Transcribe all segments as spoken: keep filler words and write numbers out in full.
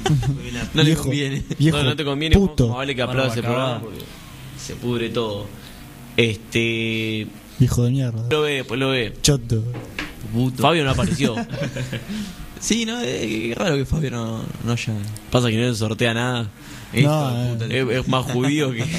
No Viejo, le conviene. viejo no, no te conviene, puto. más vale que aplaudas el programa porque se pudre todo. Este. Hijo de mierda. Lo ve, pues lo ve. Choto. Puto. Fabio no apareció. Sí, no, es raro que Fabio no, no haya. Pasa que no se sortea nada. No, Hijo de eh. puta. Es, es más judío que.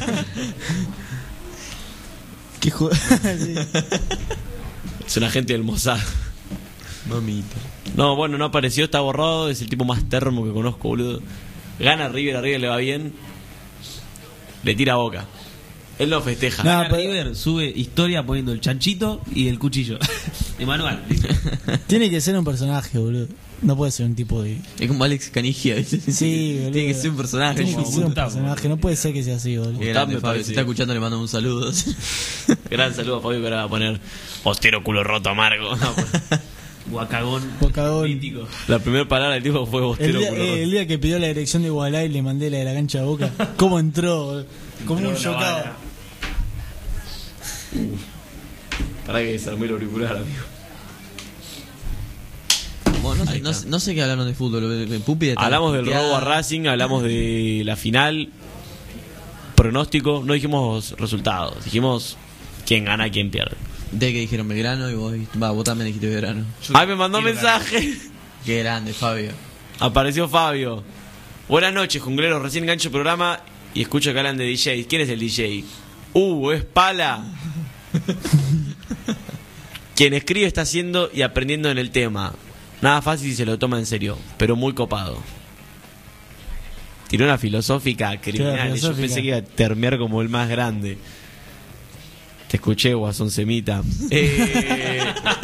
Qué jo- sí. Es un agente del Mossad. Mamita. No, bueno, no apareció, está borrado. Es el tipo más termo que conozco, boludo. Gana River, a River le va bien. Le tira a Boca. Él no festeja. No. Gana pero- River sube historia poniendo el chanchito y el cuchillo. De manual. Tiene que ser un personaje, boludo. No puede ser un tipo de. Es como Alex Canigia, ¿viste? Sí, boludo. Tiene que ser un personaje. Tiene que como ser un Gustavo. personaje. No puede ser que sea así, boludo. Qué Gustavo grande, me Fabio. parece. Si está escuchando, le mando un saludo. Gran saludo a Fabio que ahora va a poner Postero culo roto amargo. No, pues, Guacagón. Bocagón. Mítico. la primera palabra del tipo fue El Postero día, culo eh, roto. el día que pidió la dirección de Gualá y le mandé la de la cancha de Boca. ¿Cómo entró? boludo? Como un chocado. Para que desarmé el auricular, amigo. Bueno, no sé, no, sé- no sé qué hablaron de fútbol. el Pupi está Hablamos del puteada. robo a Racing, hablamos de la final, pronóstico, no dijimos resultados, dijimos quién gana, quién pierde. De que dijeron Belgrano y vos, va, vos también dijiste Belgrano. Ay, me mandó quiero mensaje. Qué grande, Fabio. Apareció Fabio. Buenas noches, jungleros, recién engancho el programa y escucho que hablan de D Js. ¿Quién es el D J? Uh, es Pala. Quien escribe está haciendo y aprendiendo en el tema. Nada fácil si se lo toma en serio, pero muy copado. Tiró una filosófica criminal. Claro, Yo filosófica. pensé que iba a terminar como el más grande. Te escuché, Guasón Semita. Eh...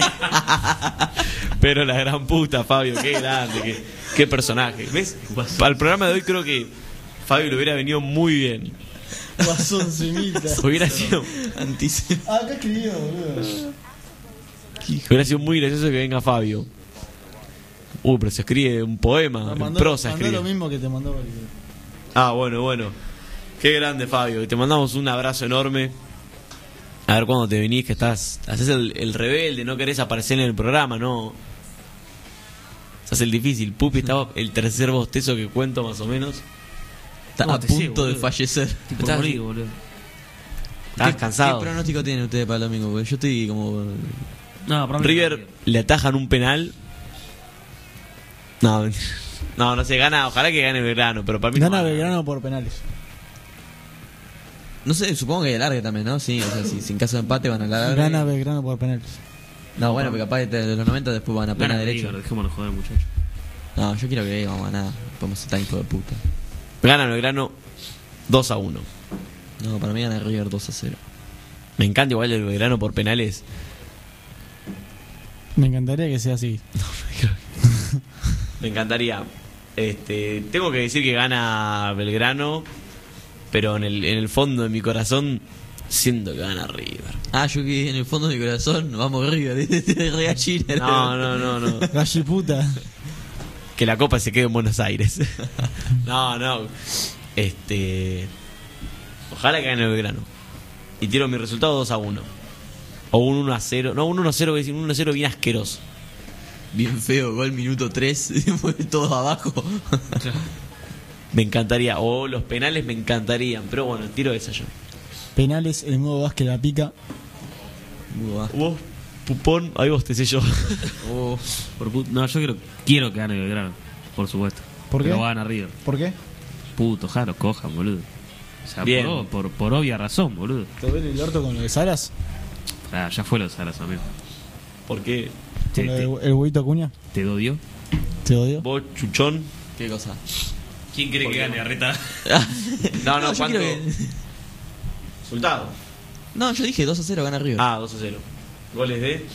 Pero la gran puta, Fabio, qué grande, qué, qué personaje. ¿Ves? Para el programa de hoy creo que Fabio le hubiera venido muy bien. Guasón semita. Hubiera sido, Antísimo. Ah, acá escribió, boludo. hubiera sido muy gracioso que venga Fabio. Uh, pero se escribe un poema, en Mandó, prosa mandó escribe. lo mismo que te mandó boludo. Ah, bueno, bueno. Qué grande, Fabio. Te mandamos un abrazo enorme. A ver cuándo te venís, que estás. Haces el, el rebelde, no querés aparecer en el programa, no. Haces el difícil. Pupi estaba el tercer bostezo que cuento, más o menos. Está No, a te punto sé, de boludo. fallecer. Tipo Estás- morir, boludo. Estabas ¿Qué- cansado. ¿Qué pronóstico tienen ustedes para el domingo? Porque yo estoy como. No, para mí River le atajan un penal. No, no, no sé, gana. Ojalá que gane Belgrano, pero para mí no Gana gana. Belgrano por penales. No sé, supongo que alargue también, ¿no? Sí, o sea, si, si en caso de empate van a alargar. Gana Belgrano por penales. No, bueno, porque capaz de los noventa después van a pena Gana derecho. River, dejémonos joder, muchachos. No, yo quiero que vamos a ganar. Podemos ser tan hijo de puta. Gana Belgrano dos a uno. No, para mí gana River dos a cero. Me encanta igual el Belgrano por penales. Me encantaría que sea así. Me encantaría. Este, tengo que decir que gana Belgrano, pero en el, en el fondo de mi corazón siento que gana River. Ah, yo que en el fondo de mi corazón, vamos River, de regallina. No, no, no, no. Galliputa. Que la copa se quede en Buenos Aires. No, no. Este, ojalá que gane Belgrano. Y tiro mi resultado dos a uno. O un uno a cero. No, un uno a cero, voy a decir un uno a cero bien asqueroso. Bien feo, gol minuto tres, todos abajo. Me encantaría. O los penales me encantarían. Pero bueno, tiro esa yo. Penales, el nuevo Vázquez la pica. Muy bajo. Vos, Pupón, ahí vos te sé yo. Oh, Por put- No, yo quiero, quiero que gane Belgrano, por supuesto. ¿Por qué? Pero va a ganar River. ¿Por qué? Puto, jaro, cojan, boludo. O sea, Bien. por, por, por obvia razón, boludo. ¿Te duele el orto con lo de Salas? Ah, ya fue los Salas, amigo. ¿Por qué? Te, ¿Con lo te, de el huevito Acuña? te odio. ¿Te odio? Vos, Chuchón. ¿Qué cosa? ¿Quién cree que gane, Arreta? No, no, yo ¿cuánto? quiero que- Resultado. No, yo dije dos a cero gana River. Ah, dos a cero. Goles de.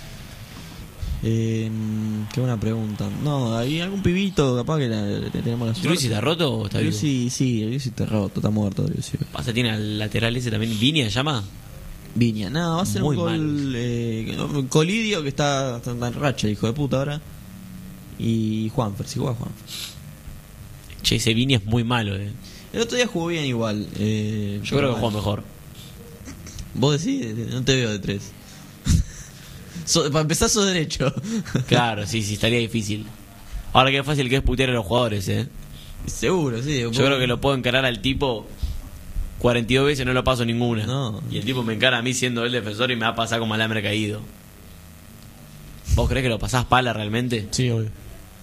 Eh, qué buena pregunta. No, hay algún pibito, capaz que la- le tenemos la suerte. ¿Luis está roto o está vivo? Luisi, sí, Luisi está roto, está muerto. Luisi. Pasa, tiene al lateral ese también. ¿Vinia se llama? Viña, no, va a ser Muy un gol. mal. Eh, un Colidio que está, está en racha, hijo de puta ahora. Y Juanfer, si juega Juanfer. Che, ese Vinia es muy malo, eh. El otro día jugó bien igual. Eh, Yo creo que juega mejor. Vos decís, no te veo de tres. So- para empezar, sos derecho. Claro, sí, sí, estaría difícil. Ahora qué fácil que es putear a los jugadores, eh. Seguro, sí. Yo creo que lo puedo encarar al tipo cuarenta y dos veces, no lo paso ninguna. No. Y el tipo me encara a mí siendo el defensor y me va a pasar como alambre caído. ¿Vos creés que lo pasás pala realmente? Sí, obvio.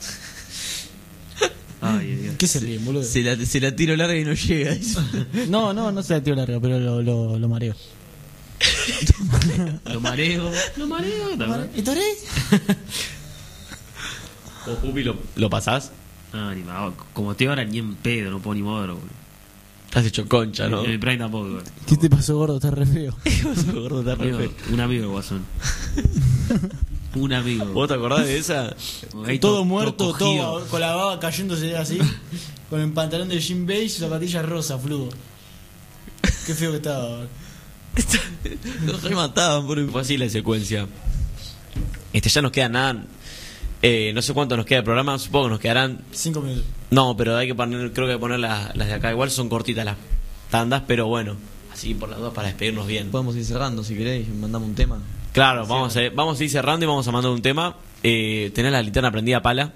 Ay, Dios. ¿Qué se ríen, boludo? Se la, se la tiro larga y no llega. Eso. No, no, no se la tiro larga, pero lo, lo, lo mareo. Lo mareo. Lo mareo. ¿Lo mareo? ¿Y Toré? ¿Vos, Pupi, lo, lo pasás? Ah, ni más. Como estoy ahora, ni en pedo, no puedo ni moverlo, boludo. Estás hecho concha, ¿no? En el Prime tampoco, boludo. ¿Qué te pasó, gordo? Está re feo. Gordo, está re Amigo, feo. un amigo, Guasón. Un amigo. ¿Vos te acordás de esa? Ahí Todo to- muerto, cogido. todo con la baba cayéndose así, con el pantalón de jean beige y zapatillas rosa, fludo. Qué feo que estaba. Los remataban, por Fue así la secuencia. Este, ya nos queda nada. Eh, no sé cuánto nos queda de programa. Supongo que nos quedarán. Cinco minutos. No, pero hay que poner. Creo que poner las, las de acá. Igual son cortitas las tandas, pero bueno. Así por las dos para despedirnos bien. Podemos ir cerrando si queréis. Mandamos un tema. Claro, vamos a, vamos a ir cerrando y vamos a mandar un tema. Eh, ¿Tenés la linterna prendida, pala?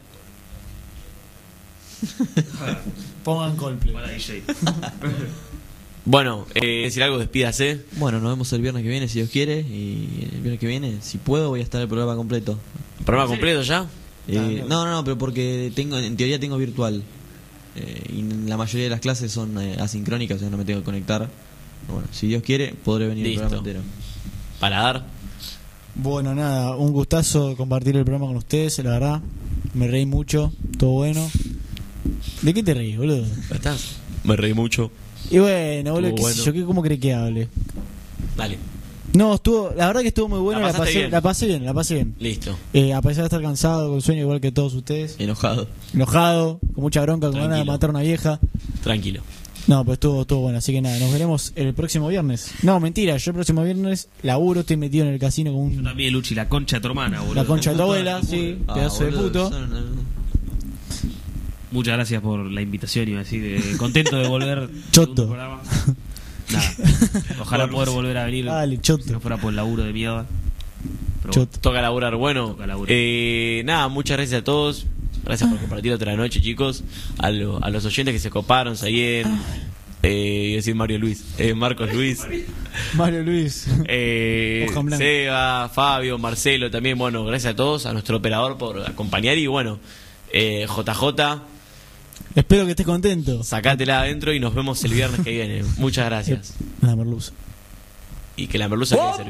Pongan Coldplay. Para D J. Bueno, eh, decir algo, despídase. Bueno, nos vemos el viernes que viene si Dios quiere. Y el viernes que viene, si puedo, voy a estar el programa completo. ¿Programa completo ya? Eh, no, no, no, pero porque tengo, en teoría tengo virtual. Eh, y la mayoría de las clases son eh, asincrónicas, o sea, no me tengo que conectar. Bueno, si Dios quiere, podré venir Listo. el programa entero. Para dar. Bueno, nada, un gustazo compartir el programa con ustedes, la verdad. Me reí mucho, todo bueno. ¿De qué te reís, boludo? ¿Estás? Me reí mucho. Y bueno, boludo, Estuvo qué sé bueno. yo, ¿qué- ¿cómo crees que hable? Dale, No, estuvo, la verdad que estuvo muy bueno, ¿La la, pasaste pasé, bien? la pasé bien, la pasé bien. listo. Eh, a pesar de estar cansado, con sueño igual que todos ustedes, Enojado. enojado, con mucha bronca, con ganas de Tranquilo. matar a una vieja. Tranquilo. No, pues estuvo, estuvo bueno, así que nada, nos veremos el próximo viernes. No, mentira, yo el próximo viernes laburo, estoy metido en el casino con Yo un, también, Luchi, la concha de tu hermana, boludo. la concha de tu abuela, sí, Ah, pedazo de boludo, puto. son, eh, Muchas gracias por la invitación, iba a decir. eh, contento de volver. al Choto. segundo programa. Nada. Ojalá poder volver a venir. Dale, choto. Si no fuera por el laburo de mierda. Pero Choto. Toca laburar. Bueno, Toca laburar. eh, nada, muchas gracias a todos. Gracias por compartir otra noche, chicos. A, lo- a los oyentes que se coparon, Sayen, eh, iba a decir Mario Luis, eh, Marcos Luis, Mario Luis. eh, Hoja en blanco. Seba, Fabio, Marcelo también. Bueno, gracias a todos, a nuestro operador por acompañar. Y bueno, eh, J J, Espero que estés contento. sacátela adentro y nos vemos el viernes que viene. Muchas gracias. La merluza. Y que la merluza quede servida.